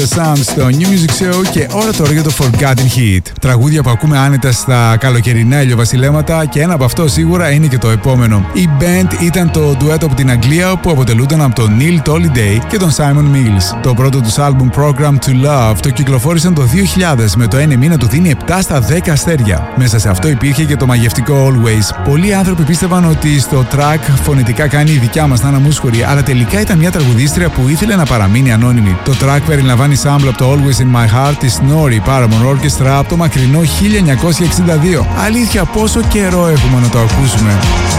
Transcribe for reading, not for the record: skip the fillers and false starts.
Sound στο New Music Show και ώρα τώρα για το Forgotten Hit. Τραγούδια που ακούμε άνετα στα καλοκαιρινά ηλιοβασιλέματα και ένα από αυτό σίγουρα είναι και το επόμενο. Η band ήταν το ντουέτο από την Αγγλία που αποτελούνταν από τον Neil Tolliday και τον Simon Mills. Το πρώτο τους άλμπουμ Program to Love το κυκλοφόρησαν το 2000 με το ένα μήνα του δίνει 7 στα 10 αστέρια. Μέσα σε αυτό υπήρχε και το μαγευτικό Always. Πολλοί άνθρωποι πίστευαν ότι στο track φωνητικά κάνει η δικιά μας Νάνα Μούσχουρη, αλλά τελικά ήταν μια τραγουδίστρια που ήθελε να παραμείνει ανώνυμη. Το track περιλαμβάνει sample από το Always in My Heart της Snorri Paramore Orchestra από το μακρινό 1962. Αλήθεια, πόσο καιρό έχουμε να το ακούσουμε.